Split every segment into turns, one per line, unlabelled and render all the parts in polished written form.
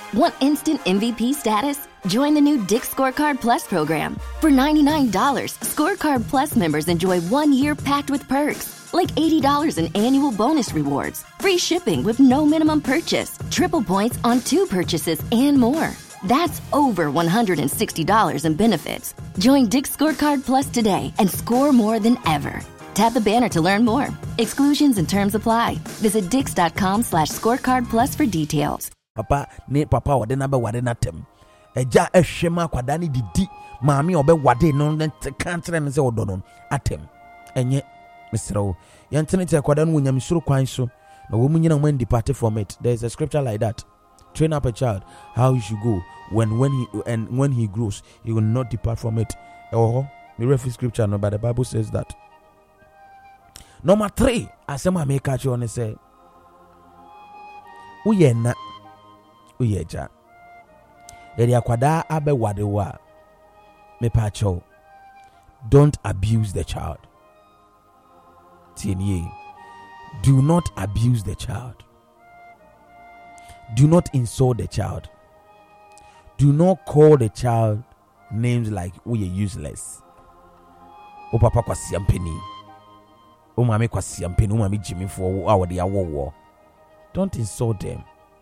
Want instant MVP status? Join the new Dick's Scorecard Plus program. For $99, Scorecard Plus members enjoy 1 year packed with perks, like $80 in annual bonus rewards, free shipping with no minimum purchase, triple points on 2 purchases, and more. That's over $160 in benefits. Join Dick's Scorecard Plus today and score more than ever. Tap the banner to learn more. Exclusions and terms apply. Visit dix.com/scorecard plus for details.
Papa wade na be wade na tem. Eja ehwema kwada ni didi. Maami obe wade no kantre ne se odo no atem. Enye misro. Yantene kwada no nyamsuru kwan so. Na wo munyina man depart from it. There is a scripture like that. Train up a child how he should go when he grows, he will not depart from it. Oh, me refer scripture no, but the Bible says that. Number 3, asema make catch on say, uye na uye ja. Yedi akwada abe wadewa. Me pacho. Don't abuse the child. Tienye. Do not abuse the child. Do not insult the child. Do not call the child names like we are useless. O papa kwa siampeni. O mami kwa siampeni. O mami Jimmy for our dia war. Don't insult them.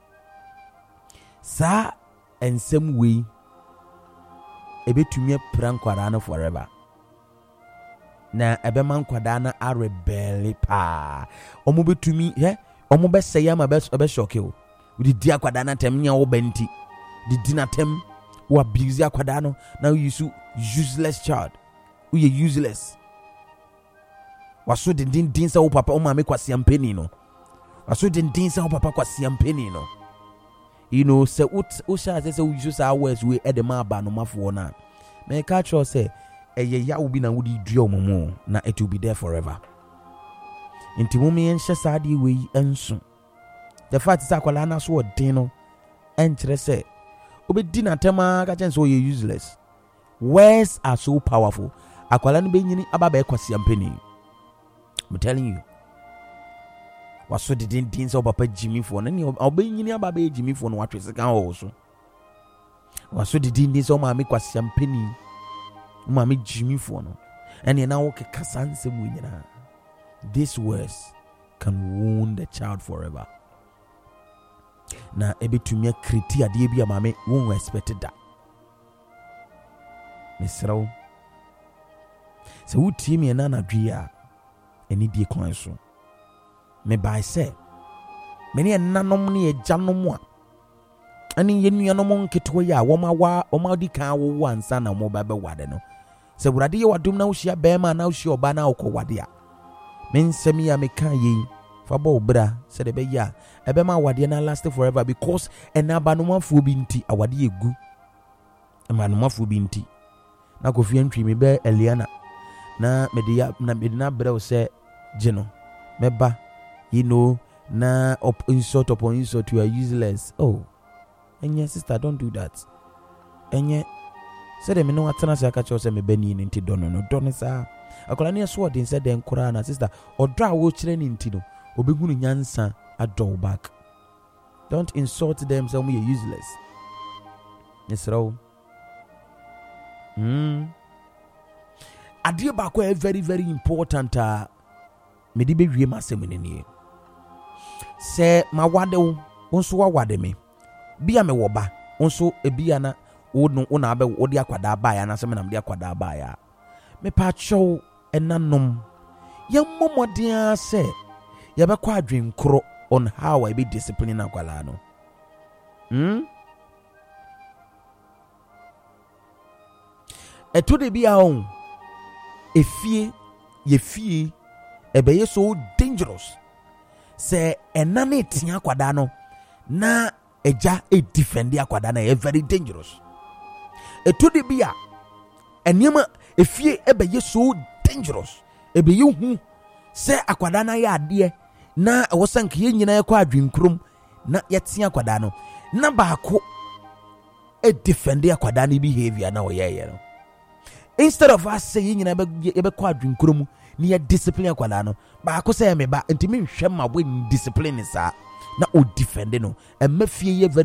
Sa and some way ebe tumie pran kwadana forever. Na ebe man kwadana a rebel pa. Omo betumi omo be say ma be shock you. We did akwadana tem nya wo benti. The dinner tem wo abuse akwadano. Now you so useless child. We are useless. Waso din sa wo papa o mama kwa siampeni no. Waso din sa wo papa kwa siampeni no. You know say o sha say we use our words we edema ba no mafo na. Me catch you say eye ya obi na wo di dua omomo na it will be there forever. Inti mo me enhye saade we enso. The fact is akwala na so odin no enkyere say obedi na tema ka chen so you useless. Words are so powerful. Akwala no benyini ababa ekwasi ampeni. I'm telling you. Waso din so papa Jimmy for na ni obenyini ababa Jimmy for no watwe sika ho so. Waso din so ma me kwasi ampeni. Ma me Jimmy for no. And na wo kekasa nsem nyina. These words can wound the child forever. Na ebetumia kriti ade bia mame won expected that. Misrawo. Se wutie me na dwea eni die kwan so. Me by say many nanom ne agyanom a ani yenuanom nketo ya woma di kan wo wansa na mo ba be wade no. Se burade ye wadom na wo hia be ma na wo hia oba na wo kɔ wade a. Men semi ya me kan yi fabo bra said ebe ya ebe ma wade na last forever because enabanumafo bi nti awade egu enabanumafo bi nti na kofi antwi me be Eliana na medina bra o se gino meba you know na insult upon insult, you are useless. Oh enye sister, don't do that. Enye said me no atana se aka cho se me bani ni nti dono no dono sa akola ne so odin se den kora na sister odra wo kire ni nti no obegunu nyansa adol back. Don't insult them, say we are useless. Yes, raw. Adie ba ko very very important me di be wie masem ni. Se ma wade wo nso wa wade me. Bia me wo ba nso ebia na wo na abe wo di akwada ba ya na se me na me di akwada ba ya. Me pa chow enanom. Ye momodin se ye be kwa adwen kro on how I be discipline akwala no. Eto de bia on efie ye fie ebe so dangerous. Se enane tia akwada no na eja defend akwada na very dangerous. Eto de bia eniema efie ebe so dangerous. Ebe hu se akwada na ya ade na wosank ye nyina yakwa adwenkrom na yetia akwada no na baako defend akwada na behavior na oyeye no. Instead of us saying nyina be kwa adwenkrom ni ya discipline akwada no baako say me ba ntimi nhwe ma we discipline sa na o defend no emafie ye very